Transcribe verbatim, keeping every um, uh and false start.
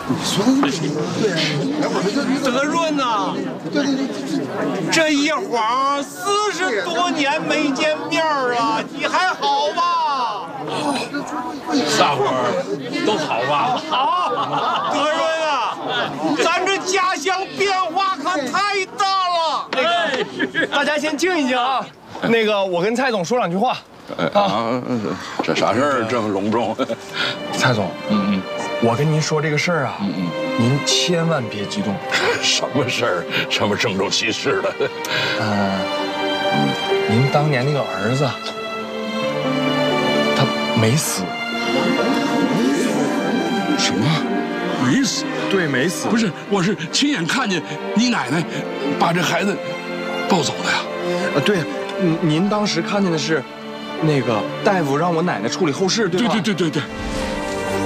你说的对， 德润呐， 对对对， 这一晃四十多年没见面啊，你还好吧？ 大伙儿都好吧？ 好，德润啊，咱这家乡变化可太大了。那个，大家先静一静啊。那个，我跟蔡总说两句话。 啊，这啥事儿这么隆重？ 蔡总，嗯嗯，我跟您说这个事儿啊，嗯嗯，您千万别激动。 什么事儿？什么郑重其事的？ 呃，您当年那个儿子，他没死。 什么？没死？ 对，没死。 不是，我是亲眼看见你奶奶把这孩子抱走的呀。 啊，对，您您当时看见的是，那个大夫让我奶奶处理后事，对吧？ 对对对对对。